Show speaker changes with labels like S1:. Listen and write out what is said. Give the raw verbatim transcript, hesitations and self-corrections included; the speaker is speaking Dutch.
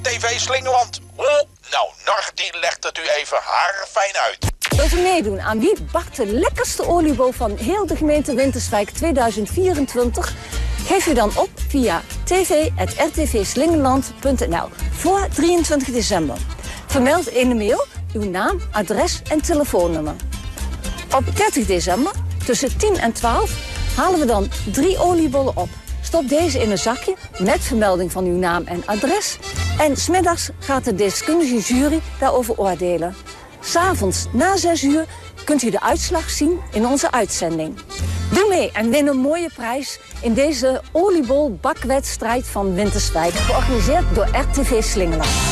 S1: T V Slingeland. Oh, nou, Nar die legt het u even haarfijn uit.
S2: Wilt u meedoen aan wie bakt de lekkerste oliebol van heel de gemeente Winterswijk tweeduizend vierentwintig? Geef u dan op via tv at r t v slingeland punt n l voor drieëntwintig december. Vermeld in de mail uw naam, adres en telefoonnummer. Op dertig december, tussen tien en twaalf, halen we dan drie oliebollen op. Stop deze in een zakje met vermelding van uw naam en adres. En 's middags gaat de deskundige jury daarover oordelen. 'S Avonds na zes uur kunt u de uitslag zien in onze uitzending. Doe mee en win een mooie prijs in deze oliebolbakwedstrijd van Winterswijk, georganiseerd door R T V Slingeland.